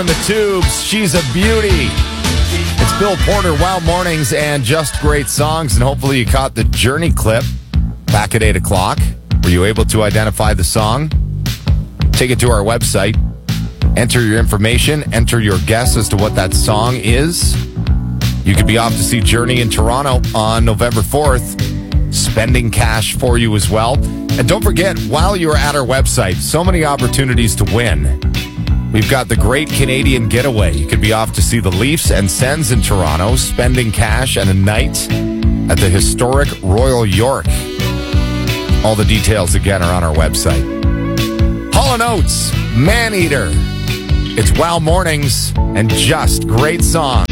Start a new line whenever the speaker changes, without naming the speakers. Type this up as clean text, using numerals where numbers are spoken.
in the tubes. She's a beauty. It's Bill Porter, Wow Mornings, and Just Great Songs. And hopefully you caught the Journey clip back at 8 o'clock. Were you able to identify the song? Take it to our website. Enter your information. Enter your guess as to what that song is. You could be off to see Journey in Toronto on November 4th. Spending cash for you as well. And don't forget, while you're at our website, so many opportunities to win. We've got the Great Canadian Getaway. You could be off to see the Leafs and Sens in Toronto, spending cash and a night at the historic Royal York. All the details, again, are on our website. Hall & Oates, Man-Eater. It's Wow Mornings and Just Great Songs.